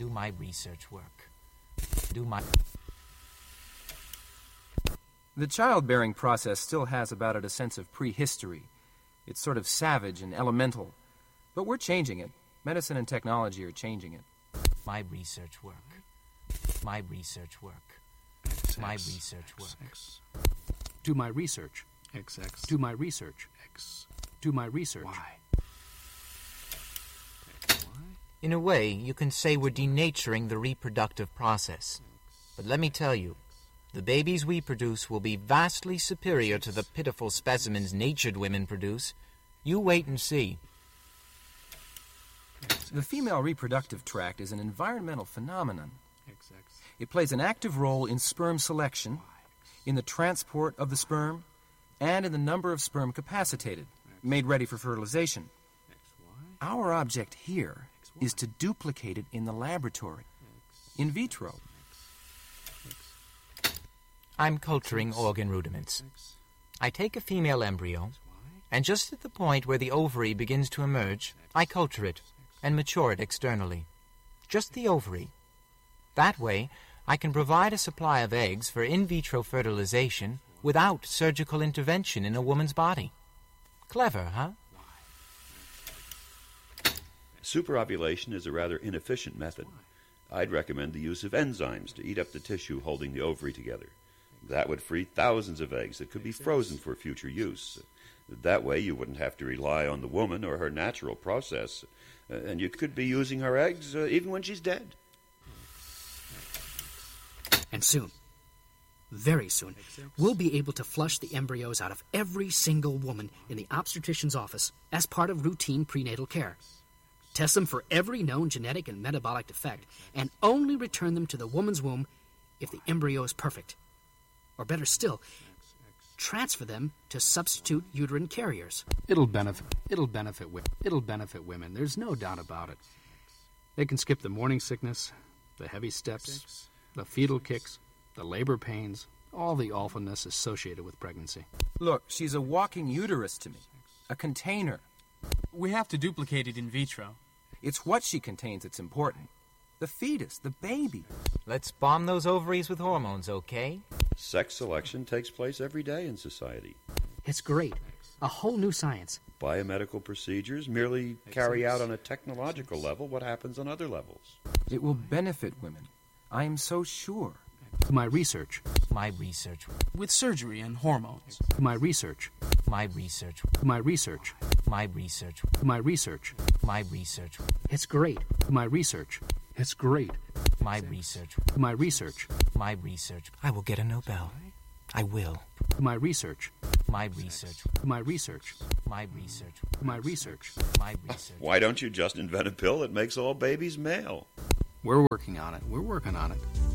Do my research work. Do my... The childbearing process still has about it a sense of prehistory. It's sort of savage and elemental. But we're changing it. Medicine and technology are changing it. My research work. My research work. My research work. Do my research. XX. Do my research. X. Do my research. Y. In a way, you can say we're denaturing the reproductive process. But let me tell you, the babies we produce will be vastly superior to the pitiful specimens natured women produce. You wait and see. The female reproductive tract is an environmental phenomenon. It plays an active role in sperm selection, in the transport of the sperm, and in the number of sperm capacitated, made ready for fertilization. Our object here is to duplicate it in the laboratory, in vitro. I'm culturing organ rudiments. I take a female embryo, and just at the point where the ovary begins to emerge, I culture it and mature it externally. Just the ovary. That way, I can provide a supply of eggs for in vitro fertilization without surgical intervention in a woman's body. Clever, huh? Superovulation is a rather inefficient method. I'd recommend the use of enzymes to eat up the tissue holding the ovary together. That would free thousands of eggs that could be frozen for future use. That way you wouldn't have to rely on the woman or her natural process, and you could be using her eggs even when she's dead. And soon, very soon, we'll be able to flush the embryos out of every single woman in the obstetrician's office as part of routine prenatal care. Test them for every known genetic and metabolic defect, and only return them to the woman's womb if the embryo is perfect. Or better still, transfer them to substitute uterine carriers. It'll benefit women. There's no doubt about it. They can skip the morning sickness, the heavy steps, the fetal kicks, the labor pains, all the awfulness associated with pregnancy. Look, she's a walking uterus to me, a container. We have to duplicate it in vitro. It's what she contains that's important. The fetus, the baby. Let's bomb those ovaries with hormones, okay? Sex selection takes place every day in society. It's great. A whole new science. Biomedical procedures merely carry out on a technological level what happens on other levels. It will benefit women. I am so sure. My research. My research. With surgery and hormones. My research. My research. My research. My research. My research. My research. It's great. My research. It's great. My research. My research. My research. I will get a Nobel. I will. My research. My research. My research. My research. My research. My research. Why don't you just invent a pill that makes all babies male? We're working on it. We're working on it.